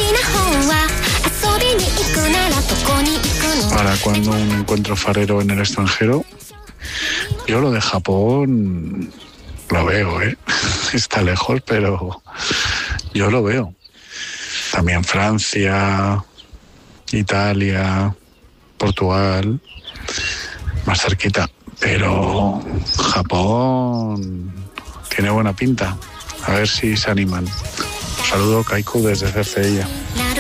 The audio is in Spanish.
Para cuando un encuentro farero en el extranjero, yo lo de Japón lo veo, está lejos, pero yo lo veo. También Francia, Italia, Portugal, más cerquita, pero Japón tiene buena pinta. A ver si se animan. Un saludo, Kaiku, desde Cercedilla.